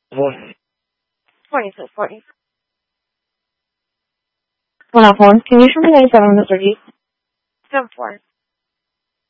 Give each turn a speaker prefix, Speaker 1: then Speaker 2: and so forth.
Speaker 1: What?
Speaker 2: 2240.
Speaker 3: 104. Can you show me 97 on the 30?
Speaker 2: 74.